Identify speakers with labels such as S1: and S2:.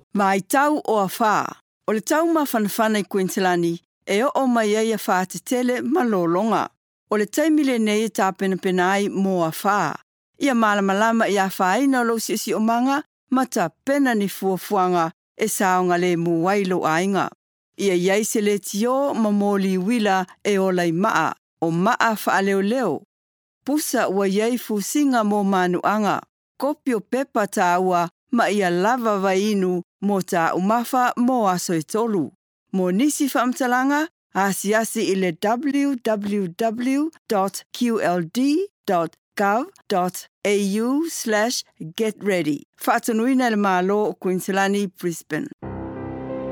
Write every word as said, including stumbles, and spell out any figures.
S1: Mai tau o a whā. O le tau mawhanawhana i Queenslandi, e o o mai eia whā te tele malolonga. O le taimile nei e tā pena ai mō a whā. Ia malamalama i a whāina lo si si o manga, ma ta pena ni fuafuanga e saonga le muwailo ainga. Ia iai se le tio mamoli wila e o lai maa, o maa wha leo leo. Pusa ua iai fusinga mō manuanga, kopio pepa tā ua ma ia lava vainu mō tā umafa mō aso e tolu. Mō nisi whaamtalanga, asi asi i le w w w dot q l d dot gov dot a u slash get ready. Whaatanuina le malo o Queenslandi, Brisbane.